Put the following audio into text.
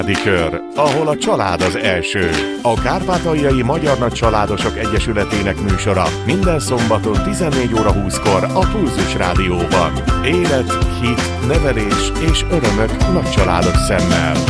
Kör, ahol a család az első. A Kárpátaljai Magyar Nagycsaládosok Egyesületének műsora minden szombaton 14 óra 20-kor a Pulzus Rádióban. Élet, hit, nevelés és örömök nagycsaládos szemmel.